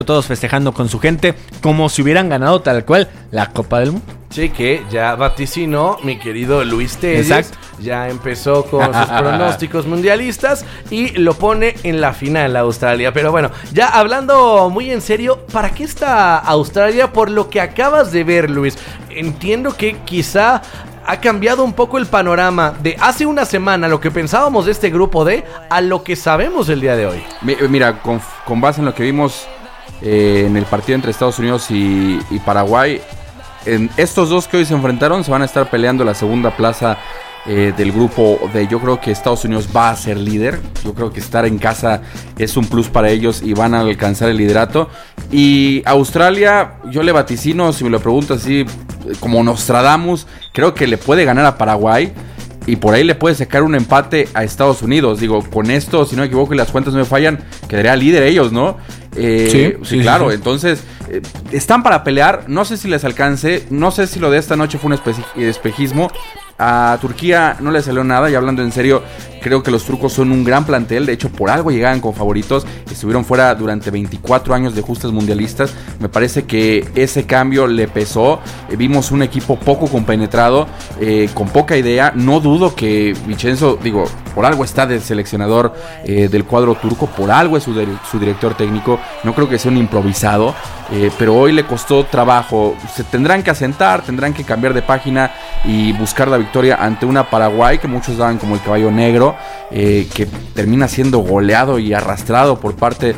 todos festejando con su gente como si hubieran ganado tal cual la Copa del Mundo. Sí, que ya vaticinó mi querido Luis Telles. Exacto. Ya empezó con sus pronósticos mundialistas y lo pone en la final Australia. Pero bueno, ya hablando muy en serio, ¿para qué está Australia? Por lo que acabas de ver, Luis. Entiendo que quizá ha cambiado un poco el panorama de hace una semana, lo que pensábamos de este grupo D, a lo que sabemos el día de hoy. Mira, con base en lo que vimos en el partido entre Estados Unidos y Paraguay, en estos dos que hoy se enfrentaron se van a estar peleando la segunda plaza del grupo D. Yo creo que Estados Unidos va a ser líder. Yo creo que estar en casa es un plus para ellos y van a alcanzar el liderato. Y Australia, yo le vaticino, si me lo preguntas así, como Nostradamus, creo que le puede ganar a Paraguay. Y por ahí le puede sacar un empate a Estados Unidos. Digo, con esto, si no me equivoco y las cuentas no me fallan, quedaría líder ellos, ¿no? Sí, claro. Sí. Entonces, están para pelear. No sé si les alcance. No sé si lo de esta noche fue un espejismo. A Turquía no le salió nada. Y hablando en serio, creo que los turcos son un gran plantel. De hecho, por algo llegaban con favoritos. Estuvieron fuera durante 24 años de justas mundialistas. Me parece que ese cambio le pesó. Vimos un equipo poco compenetrado, con poca idea. No dudo que Vincenzo, digo, por algo está de seleccionador del cuadro turco. Por algo es su director técnico. No creo que sea un improvisado. Pero hoy le costó trabajo. Se tendrán que asentar, tendrán que cambiar de página y buscar la victoria ante una Paraguay que muchos daban como el caballo negro, que termina siendo goleado y arrastrado por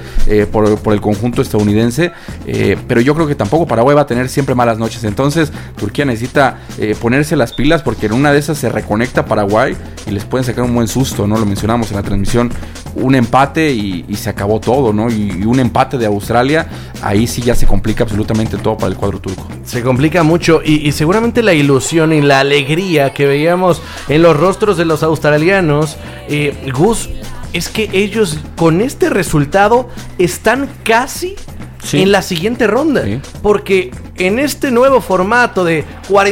el conjunto estadounidense. Pero yo creo que tampoco Paraguay va a tener siempre malas noches. Entonces Turquía necesita ponerse las pilas, porque en una de esas se reconecta Paraguay y les pueden sacar un buen susto, ¿no? Lo mencionamos en la transmisión, un empate y se acabó todo, ¿no? Y un empate de Australia, ahí sí ya se complica absolutamente todo para el cuadro turco. Se complica mucho y seguramente la ilusión y la alegría que veíamos en los rostros de los australianos, Gus, es que ellos con este resultado están casi en la siguiente ronda, porque en este nuevo formato de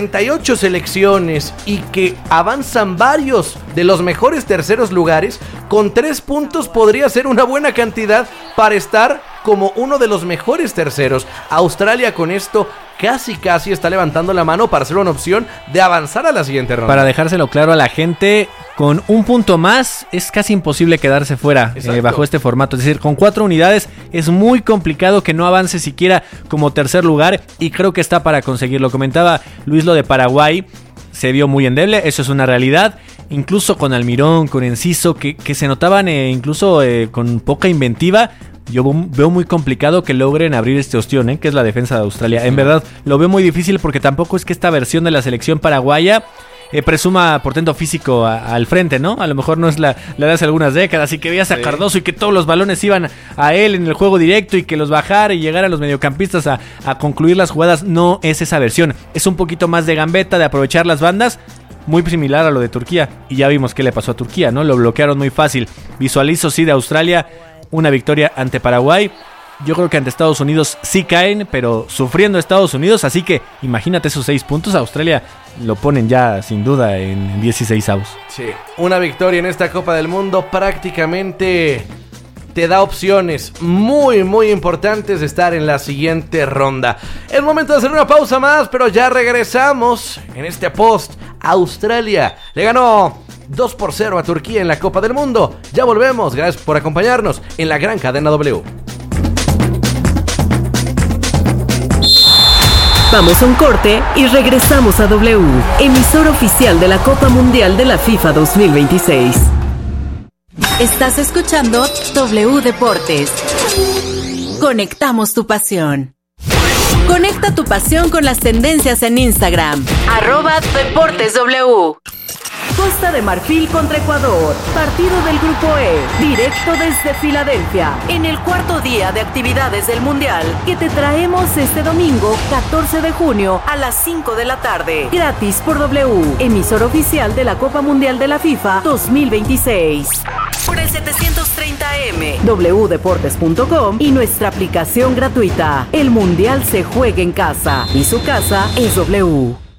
48 selecciones y que avanzan varios de los mejores terceros lugares, con 3 puntos podría ser una buena cantidad para estar como uno de los mejores terceros. Australia con esto casi está levantando la mano para ser una opción de avanzar a la siguiente ronda. Para dejárselo claro a la gente, con un punto más es casi imposible quedarse fuera bajo este formato. Es decir, con 4 unidades es muy complicado que no avance siquiera como tercer lugar, y creo que está para conseguirlo. Comentaba Luis lo de Paraguay, se vio muy endeble, eso es una realidad. Incluso con Almirón, con Enciso, que se notaban incluso con poca inventiva. Yo veo muy complicado que logren abrir este ostión, que es la defensa de Australia. En verdad, lo veo muy difícil, porque tampoco es que esta versión de la selección paraguaya presuma portento físico al frente, ¿no? A lo mejor no es la de hace algunas décadas, y que veías a Cardoso y que todos los balones iban a él en el juego directo y que los bajara y llegara a los mediocampistas a concluir las jugadas. No es esa versión. Es un poquito más de gambeta, de aprovechar las bandas. Muy similar a lo de Turquía. Y ya vimos qué le pasó a Turquía, ¿no? Lo bloquearon muy fácil. Visualizo, sí, de Australia una victoria ante Paraguay. Yo creo que ante Estados Unidos sí caen, pero sufriendo Estados Unidos. Así que imagínate esos 6 puntos. Australia lo ponen ya sin duda en 16avos. Sí, una victoria en esta Copa del Mundo prácticamente te da opciones muy importantes de estar en la siguiente ronda. Es momento de hacer una pausa más, pero ya regresamos en este post. Australia le ganó 2-0 a Turquía en la Copa del Mundo. Ya volvemos, gracias por acompañarnos en la gran cadena W. Vamos a un corte y regresamos a W, emisora oficial de la Copa Mundial de la FIFA 2026. Estás escuchando W Deportes. Conectamos tu pasión. Conecta tu pasión con las tendencias en Instagram. @DeportesW. Costa de Marfil contra Ecuador, partido del Grupo E, directo desde Filadelfia, en el cuarto día de actividades del Mundial, que te traemos este domingo 14 de junio a las 5 de la tarde, gratis por W, emisor oficial de la Copa Mundial de la FIFA 2026. Por el 730M, wdeportes.com y nuestra aplicación gratuita. El Mundial se juega en casa y su casa es W.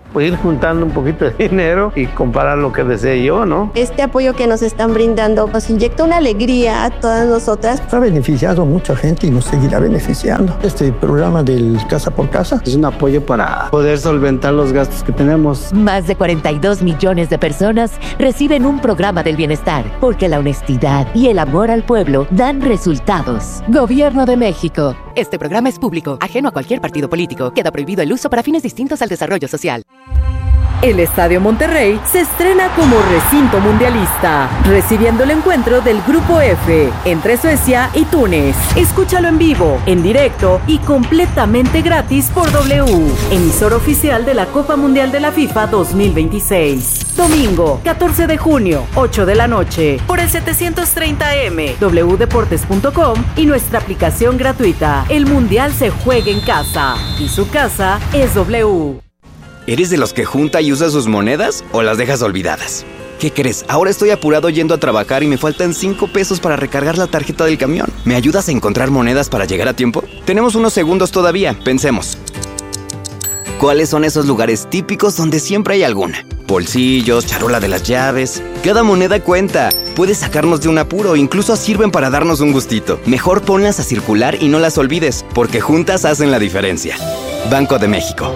pues ir juntando un poquito de dinero y comprar lo que desee yo, ¿no? Este apoyo que nos están brindando nos inyecta una alegría a todas nosotras. Ha beneficiado a mucha gente y nos seguirá beneficiando. Este programa del Casa por Casa es un apoyo para poder solventar los gastos que tenemos. Más de 42 millones de personas reciben un programa del bienestar, porque la honestidad y el amor al pueblo dan resultados. Gobierno de México. Este programa es público, ajeno a cualquier partido político. Queda prohibido el uso para fines distintos al desarrollo social. El Estadio Monterrey se estrena como recinto mundialista, recibiendo el encuentro del Grupo F entre Suecia y Túnez. Escúchalo en vivo, en directo y completamente gratis por W, emisor oficial de la Copa Mundial de la FIFA 2026. Domingo, 14 de junio, 8 de la noche, por el 730M, wdeportes.com y nuestra aplicación gratuita. El Mundial se juega en casa y su casa es W. ¿Eres de los que junta y usa sus monedas o las dejas olvidadas? ¿Qué crees? Ahora estoy apurado yendo a trabajar y me faltan 5 pesos para recargar la tarjeta del camión. ¿Me ayudas a encontrar monedas para llegar a tiempo? Tenemos unos segundos todavía, pensemos. ¿Cuáles son esos lugares típicos donde siempre hay alguna? Bolsillos, charola de las llaves. Cada moneda cuenta. Puede sacarnos de un apuro, incluso sirven para darnos un gustito. Mejor ponlas a circular y no las olvides, porque juntas hacen la diferencia. Banco de México.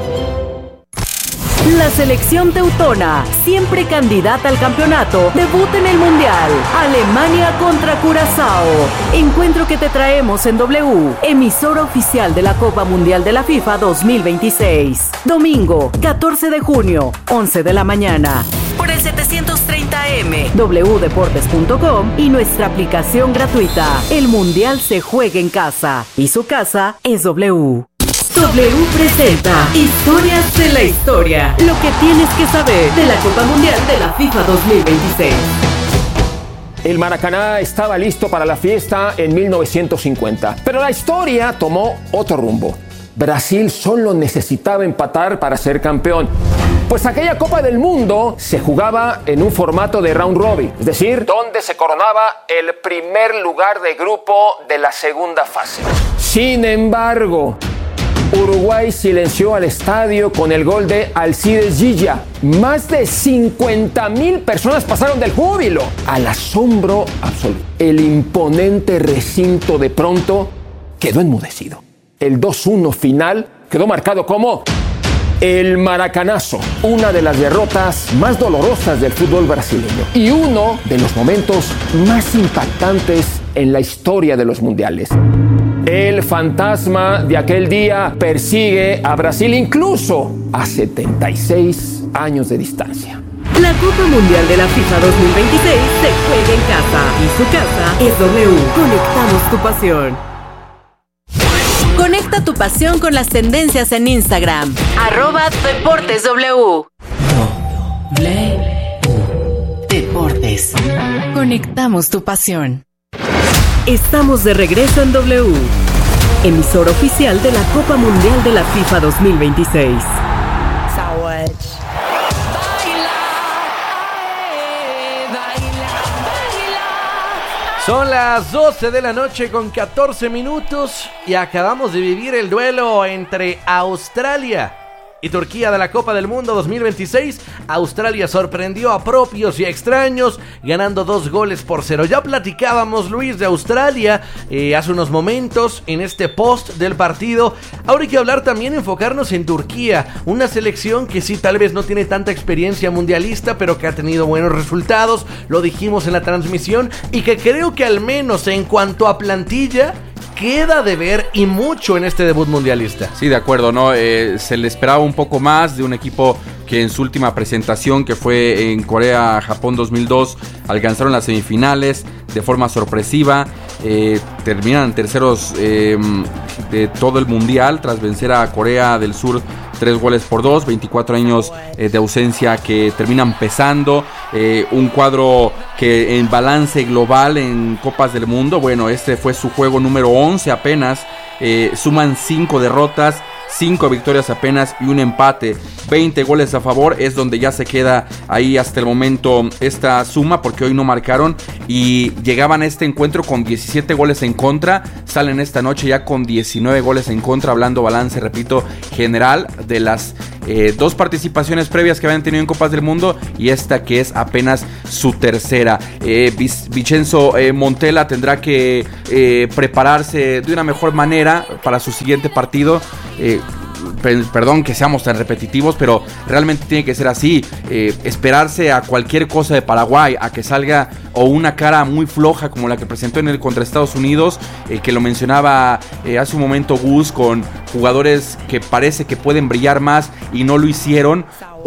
La selección teutona, siempre candidata al campeonato, debuta en el Mundial. Alemania contra Curazao. Encuentro que te traemos en W, emisora oficial de la Copa Mundial de la FIFA 2026. Domingo, 14 de junio, 11 de la mañana. Por el 730M, wdeportes.com y nuestra aplicación gratuita. El Mundial se juega en casa y su casa es W. W presenta Historias de la Historia. Lo que tienes que saber de la Copa Mundial de la FIFA 2026. El Maracaná estaba listo para la fiesta en 1950, pero la historia tomó otro rumbo. Brasil solo necesitaba empatar para ser campeón, pues aquella Copa del Mundo se jugaba en un formato de round robin, es decir, donde se coronaba el primer lugar de grupo de la segunda fase. Sin embargo, Uruguay silenció al estadio con el gol de Alcides Gilla. Más de 50,000 personas pasaron del júbilo al asombro absoluto. El imponente recinto de pronto quedó enmudecido. El 2-1 final quedó marcado como el Maracanazo, una de las derrotas más dolorosas del fútbol brasileño y uno de los momentos más impactantes en la historia de los mundiales. El fantasma de aquel día persigue a Brasil incluso a 76 años de distancia. La Copa Mundial de la FIFA 2026 se juega en casa y su casa es W. Conectamos tu pasión. Conecta tu pasión con las tendencias en Instagram. @DeportesW. Deportes. Conectamos tu pasión. Estamos de regreso en W, emisor oficial de la Copa Mundial de la FIFA 2026. Son las 12 de la noche con 14 minutos y acabamos de vivir el duelo entre Australia y Turquía de la Copa del Mundo 2026. Australia sorprendió a propios y a extraños, ganando 2-0. Ya platicábamos, Luis, de Australia hace unos momentos en este post del partido. Ahora hay que hablar también, enfocarnos en Turquía, una selección que sí tal vez no tiene tanta experiencia mundialista, pero que ha tenido buenos resultados, lo dijimos en la transmisión, y que creo que al menos en cuanto a plantilla queda de ver y mucho en este debut mundialista. Sí, de acuerdo, ¿no? Se le esperaba un poco más de un equipo que en su última presentación, que fue en Corea-Japón 2002, alcanzaron las semifinales de forma sorpresiva. Terminan terceros de todo el mundial tras vencer a Corea del Sur 3-2, 24 años de ausencia que terminan pesando, un cuadro que en balance global en Copas del Mundo, bueno, este fue su juego número 11 apenas, suman 5 derrotas, 5 victorias apenas y un empate, 20 goles a favor, es donde ya se queda ahí hasta el momento esta suma, porque hoy no marcaron y llegaban a este encuentro con 17 goles en contra, salen esta noche ya con 19 goles en contra, hablando balance, repito, general de las 2 participaciones previas que habían tenido en Copas del Mundo y esta que es apenas su tercera. Vincenzo Montella tendrá que prepararse de una mejor manera para su siguiente partido. Perdón que seamos tan repetitivos, pero realmente tiene que ser así. Esperarse a cualquier cosa de Paraguay, a que salga o una cara muy floja como la que presentó en el contra Estados Unidos, que lo mencionaba hace un momento Gus, con jugadores que parece que pueden brillar más y no lo hicieron,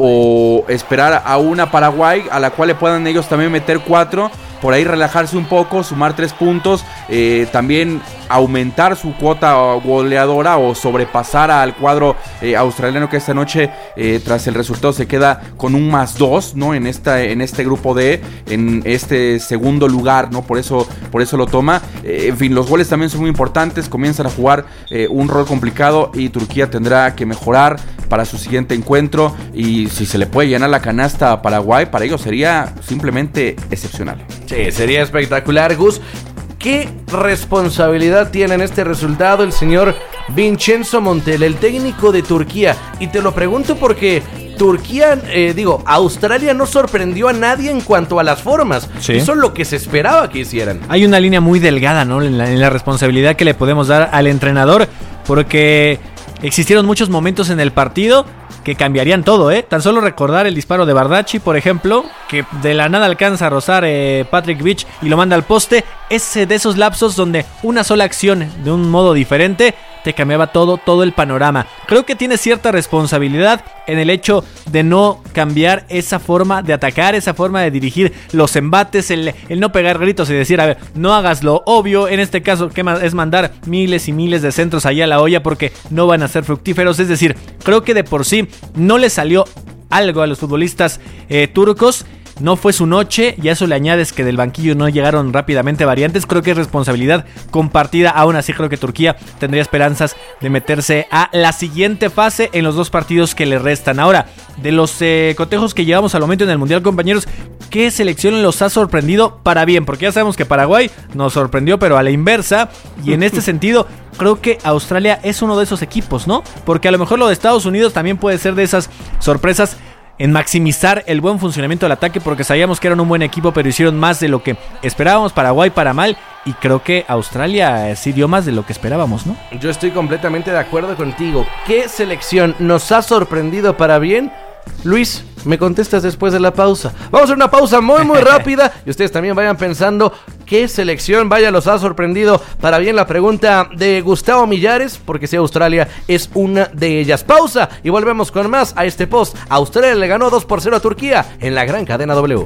o esperar a una Paraguay a la cual le puedan ellos también meter 4, por ahí relajarse un poco, sumar 3 puntos, también aumentar su cuota goleadora o sobrepasar al cuadro australiano, que esta noche tras el resultado se queda con un +2, ¿no? En este grupo D, en este segundo lugar, ¿no? Por eso lo toma. En fin, los goles también son muy importantes, comienzan a jugar un rol complicado y Turquía tendrá que mejorar para su siguiente encuentro, y si se le puede llenar la canasta a Paraguay, para ellos sería simplemente excepcional. Sí, sería espectacular, Gus. ¿Qué responsabilidad tiene en este resultado el señor Vincenzo Montella, el técnico de Turquía? Y te lo pregunto porque Turquía, Australia no sorprendió a nadie en cuanto a las formas. Sí. Eso es lo que se esperaba que hicieran. Hay una línea muy delgada, ¿no? En la responsabilidad que le podemos dar al entrenador, porque existieron muchos momentos en el partido que cambiarían todo, ¿eh? Tan solo recordar el disparo de Bardacci, por ejemplo, que de la nada alcanza a rozar Patrick Vich y lo manda al poste. De esos lapsos donde una sola acción de un modo diferente te cambiaba todo el panorama. Creo que tiene cierta responsabilidad en el hecho de no cambiar esa forma de atacar, esa forma de dirigir los embates, el no pegar gritos y decir, a ver, no hagas lo obvio. En este caso, ¿qué más? Es mandar miles y miles de centros allá a la olla porque no van a ser fructíferos. Es decir, creo que de por sí no le salió algo a los futbolistas turcos. No fue su noche, y a eso le añades que del banquillo no llegaron rápidamente variantes. Creo que es responsabilidad compartida. Aún así creo que Turquía tendría esperanzas de meterse a la siguiente fase en los 2 partidos que le restan. Ahora, de los cotejos que llevamos al momento en el Mundial, compañeros, ¿qué selección los ha sorprendido para bien? Porque ya sabemos que Paraguay nos sorprendió, pero a la inversa, y en este sentido creo que Australia es uno de esos equipos, ¿no? Porque a lo mejor lo de Estados Unidos también puede ser de esas sorpresas en maximizar el buen funcionamiento del ataque, porque sabíamos que eran un buen equipo, pero hicieron más de lo que esperábamos. Paraguay para mal, y creo que Australia sí dio más de lo que esperábamos, ¿no? Yo estoy completamente de acuerdo contigo. ¿Qué selección nos ha sorprendido para bien? Luis, me contestas después de la pausa. Vamos a hacer una pausa muy rápida y ustedes también vayan pensando qué selección los ha sorprendido para bien. La pregunta de Gustavo Millares, porque si Australia es una de ellas. Pausa y volvemos con más a este post. Australia le ganó 2-0 a Turquía en la gran cadena W.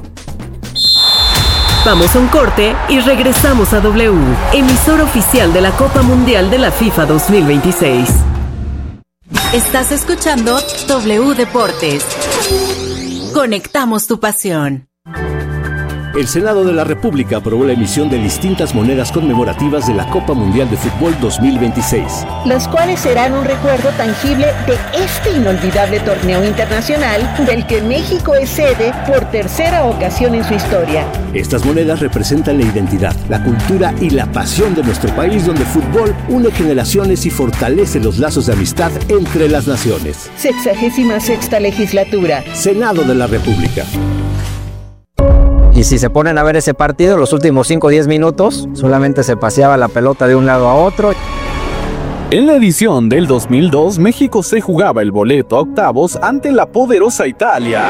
Vamos a un corte y regresamos a W, emisora oficial de la Copa Mundial de la FIFA 2026. Estás escuchando W Deportes. Conectamos tu pasión. El Senado de la República aprobó la emisión de distintas monedas conmemorativas de la Copa Mundial de Fútbol 2026. Las cuales serán un recuerdo tangible de este inolvidable torneo internacional del que México es sede por tercera ocasión en su historia. Estas monedas representan la identidad, la cultura y la pasión de nuestro país, donde el fútbol une generaciones y fortalece los lazos de amistad entre las naciones. 66ª legislatura. Senado de la República. Y si se ponen a ver ese partido, los últimos 5 o 10 minutos, solamente se paseaba la pelota de un lado a otro. En la edición del 2002, México se jugaba el boleto a octavos ante la poderosa Italia.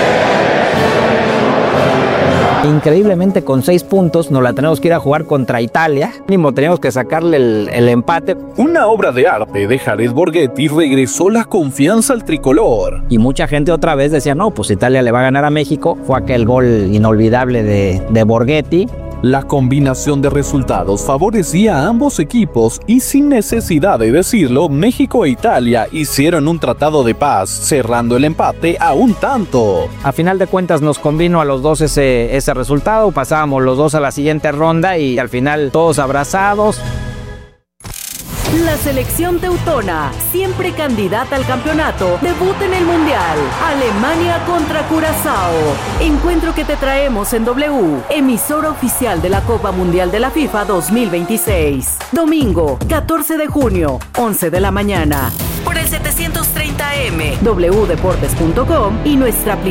Increíblemente, con 6 puntos nos la tenemos que ir a jugar contra Italia. Mínimo teníamos que sacarle el empate. Una obra de arte de Jared Borghetti regresó la confianza al tricolor. Y mucha gente otra vez decía, no, pues Italia le va a ganar a México. Fue aquel gol inolvidable de Borghetti. La combinación de resultados favorecía a ambos equipos y sin necesidad de decirlo, México e Italia hicieron un tratado de paz, cerrando el empate a un tanto. A final de cuentas nos convino a los dos ese resultado, pasábamos los dos a la siguiente ronda y al final todos abrazados. La selección teutona, siempre candidata al campeonato, debuta en el Mundial. Alemania contra Curazao. Encuentro que te traemos en W, emisora oficial de la Copa Mundial de la FIFA 2026. Domingo, 14 de junio, 11 de la mañana. Por el 730M, wdeportes.com y nuestra aplicación